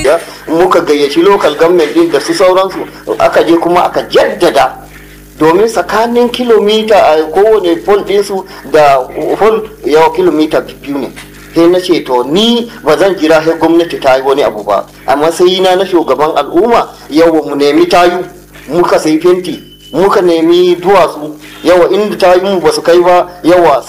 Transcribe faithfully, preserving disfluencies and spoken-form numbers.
abuja muka gayyaci local government din da su sauransu aka je kuma aka jaddada domin tsakanin kilomita a kowane pol ɗinsu da pol yawa kilomita biyu ne. sai na ce to ni ba zan jira sai gwamnati ta yi wani abu ba a matsayina na shugaban al'umma yawa mu nemi tayu muka sai fenti muka nemi duwatsu yawa inda tayu mu ba su kai ba yawa